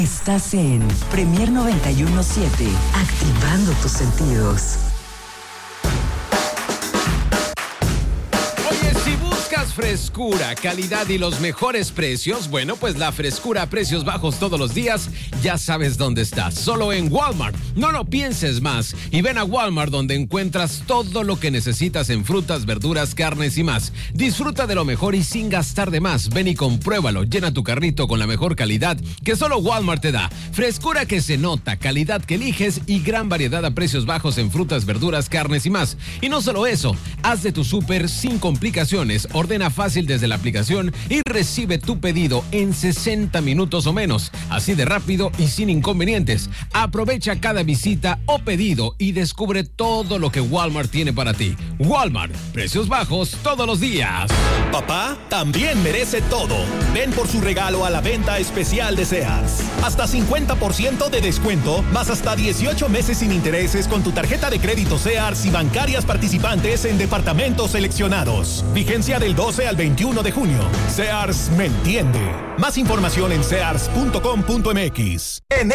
Estás en Premier 91.7, activando tus sentidos. Frescura, calidad y los mejores precios. Bueno, pues la frescura a precios bajos todos los días, ya sabes dónde está. Solo en Walmart. No lo pienses más y ven a Walmart, donde encuentras todo lo que necesitas en frutas, verduras, carnes y más. Disfruta de lo mejor y sin gastar de más. Ven y compruébalo. Llena tu carrito con la mejor calidad que solo Walmart te da. Frescura que se nota, calidad que eliges y gran variedad a precios bajos en frutas, verduras, carnes y más. Y no solo eso, haz de tu súper sin complicaciones. Ordena fácil desde la aplicación y recibe tu pedido en 60 minutos o menos. Así de rápido y sin inconvenientes. Aprovecha cada visita o pedido y descubre todo lo que Walmart tiene para ti. Walmart, precios bajos todos los días. Papá también merece todo. Ven por su regalo a la venta especial de Sears. Hasta 50% de descuento, más hasta 18 meses sin intereses con tu tarjeta de crédito Sears y bancarias participantes en departamentos seleccionados. Vigencia del 12 al 21 de junio. Sears me entiende. Más información en sears.com.mx.